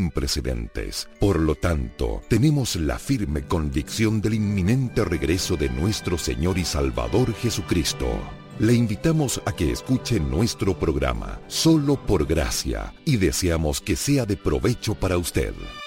sin precedentes. Por lo tanto, tenemos la firme convicción del inminente regreso de nuestro Señor y Salvador Jesucristo. Le invitamos a que escuche nuestro programa, Solo por Gracia, y deseamos que sea de provecho para usted.